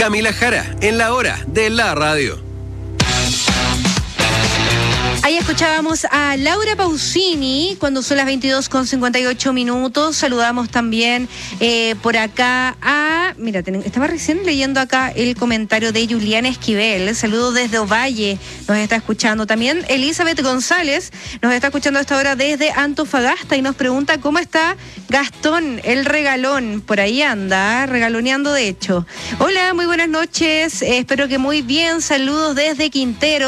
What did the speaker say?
Camila Jara, en la hora de la radio. Ahí escuchábamos a Laura Pausini cuando son las 22:58. Saludamos también por acá a... Mira, estaba recién leyendo acá el comentario de Juliana Esquivel. Saludos desde Ovalle, nos está escuchando. También Elizabeth González nos está escuchando a esta hora desde Antofagasta y nos pregunta cómo está Gastón, el regalón. Por ahí anda, regaloneando de hecho. Hola, muy buenas noches. Espero que muy bien. Saludos desde Quintero.